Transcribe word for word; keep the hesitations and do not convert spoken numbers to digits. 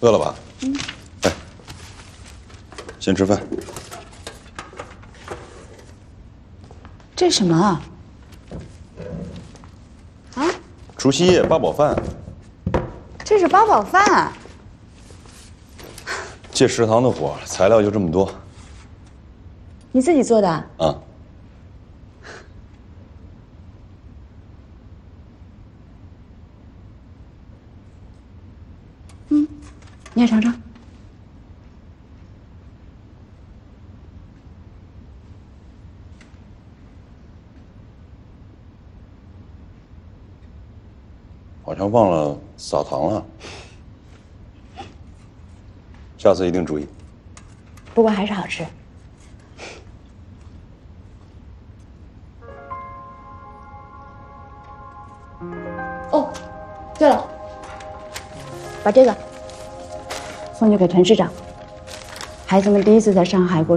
饿了吧？嗯。来，先吃饭。 这什么啊？啊？ 除夕夜八宝饭。 这是八宝饭。 借食堂的火，材料就这么多。 你自己做的？ 啊。 嗯，你也尝尝。 好像忘了撒糖了，下次一定注意。 不过还是好吃。哦，对了，把这个送去给陈市长。孩子们第一次在上海过